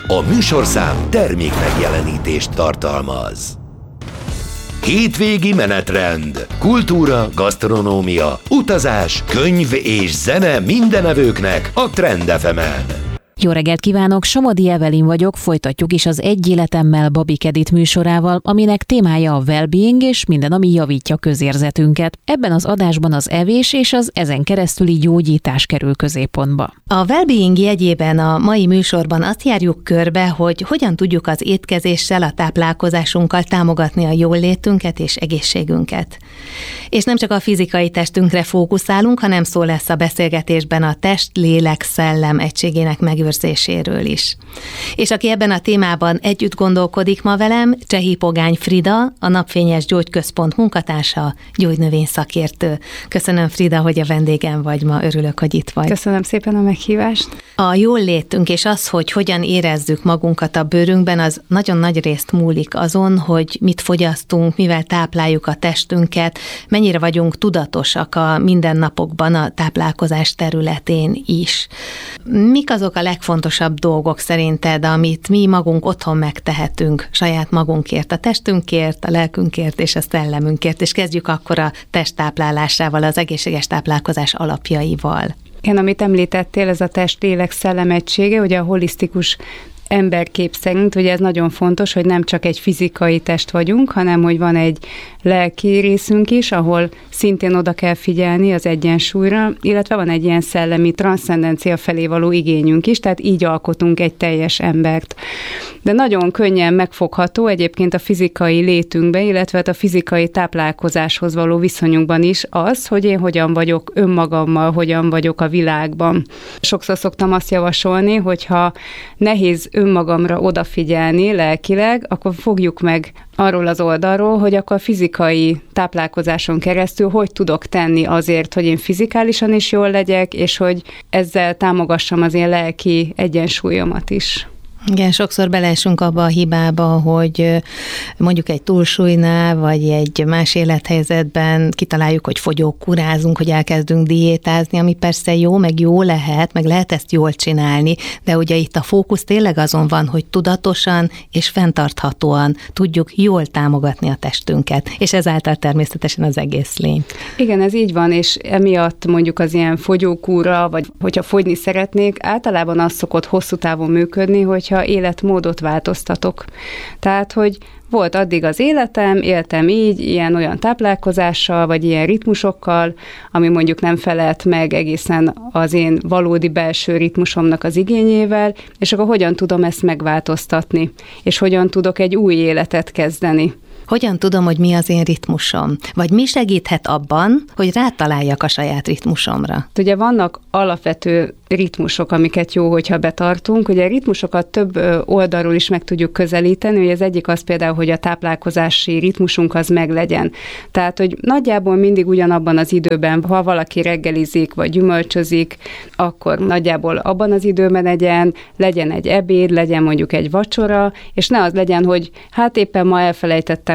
A műsorszám termék megjelenítést tartalmaz. Hétvégi menetrend, kultúra, gasztronómia, utazás, könyv és zene mindenevőknek a Trend FM-en. Jó reggelt kívánok, Somodi Evelin vagyok, folytatjuk is az Egy életemmel Babik Edit műsorával, aminek témája a well-being és minden, ami javítja közérzetünket. Ebben az adásban az evés és az ezen keresztüli gyógyítás kerül középpontba. A well-being jegyében a mai műsorban azt járjuk körbe, hogy hogyan tudjuk az étkezéssel, a táplálkozásunkkal támogatni a jólétünket és egészségünket. És nem csak a fizikai testünkre fókuszálunk, hanem szó lesz a beszélgetésben a test, lélek, szellem egységének megőrzéséről is. És aki ebben a témában együtt gondolkodik ma velem, Csehi Pogány Frida, a Napfényes Gyógyközpont munkatársa, gyógynövény szakértő. Köszönöm, Frida, hogy a vendégem vagy ma, örülök, hogy itt vagy. Köszönöm szépen a meghívást. A jól létünk és az, hogy hogyan érezzük magunkat a bőrünkben, az nagyon nagy részt múlik azon, hogy mit fogyasztunk, mivel tápláljuk a testünket, mennyire vagyunk tudatosak a mindennapokban a táplálkozás területén is. Mik azok a legfontosabb dolgok szerinted, amit mi magunk otthon megtehetünk saját magunkért, a testünkért, a lelkünkért és a szellemünkért, és kezdjük akkor a testtáplálásával, az egészséges táplálkozás alapjaival. Igen, amit említettél, ez a test-lélek-szellem egysége, ugye a holisztikus emberkép szerint, ugye ez nagyon fontos, hogy nem csak egy fizikai test vagyunk, hanem hogy van egy lelki részünk is, ahol szintén oda kell figyelni az egyensúlyra, illetve van egy ilyen szellemi transzcendencia felé való igényünk is, tehát így alkotunk egy teljes embert. De nagyon könnyen megfogható egyébként a fizikai létünkben, illetve a fizikai táplálkozáshoz való viszonyunkban is az, hogy én hogyan vagyok önmagammal, hogyan vagyok a világban. Sokszor szoktam azt javasolni, hogyha nehéz önmagamra odafigyelni lelkileg, akkor fogjuk meg arról az oldalról, hogy akkor a fizikai táplálkozáson keresztül hogy tudok tenni azért, hogy én fizikálisan is jól legyek, és hogy ezzel támogassam az én lelki egyensúlyomat is. Igen, sokszor beleesünk abba a hibába, hogy mondjuk egy túlsúlynál, vagy egy más élethelyzetben kitaláljuk, hogy fogyókúrázunk, hogy elkezdünk diétázni, ami persze jó, meg jó lehet, meg lehet ezt jól csinálni, de ugye itt a fókusz tényleg azon van, hogy tudatosan és fenntarthatóan tudjuk jól támogatni a testünket, és ezáltal természetesen az egész lény. Igen, ez így van, és emiatt mondjuk az ilyen fogyókúra, vagy hogyha fogyni szeretnék, általában az szokott hosszú távon működni, hogyha életmódot változtatok. Tehát, hogy volt addig az életem, éltem így, ilyen-olyan táplálkozással, vagy ilyen ritmusokkal, ami mondjuk nem felelt meg egészen az én valódi belső ritmusomnak az igényével, és akkor hogyan tudom ezt megváltoztatni, és hogyan tudok egy új életet kezdeni. Hogyan tudom, hogy mi az én ritmusom? Vagy mi segíthet abban, hogy rátaláljak a saját ritmusomra? Ugye vannak alapvető ritmusok, amiket jó, hogyha betartunk. Ugye a ritmusokat több oldalról is meg tudjuk közelíteni. Ugye az egyik az például, hogy a táplálkozási ritmusunk az meglegyen. Tehát, hogy nagyjából mindig ugyanabban az időben, ha valaki reggelizik, vagy gyümölcsözik, akkor nagyjából abban az időben legyen egy ebéd, legyen mondjuk egy vacsora, és ne az legyen, hogy hát éppen ma elfelejtettem